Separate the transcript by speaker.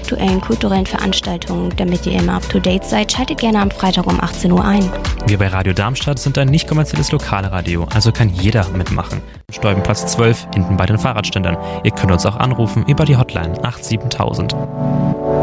Speaker 1: aktuellen kulturellen Veranstaltungen. Damit ihr immer up-to-date seid, schaltet gerne am Freitag um 18 Uhr ein.
Speaker 2: Wir bei Radio Darmstadt sind ein nicht kommerzielles Lokalradio, also kann jeder mitmachen. Stolbenplatz 12, hinten bei den Fahrradständern. Ihr könnt uns auch anrufen über die Hotline 87000.